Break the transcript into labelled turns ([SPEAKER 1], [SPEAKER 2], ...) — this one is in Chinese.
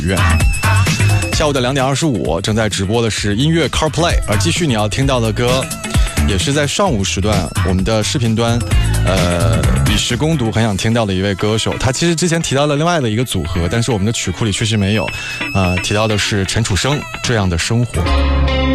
[SPEAKER 1] 院。下午的2点25正在直播的是音乐 CarPlay， 而继续你要听到的歌也是在上午时段我们的视频端以实攻读很想听到的一位歌手，他其实之前提到了另外的一个组合，但是我们的曲库里确实没有提到的是陈楚生这样的生活。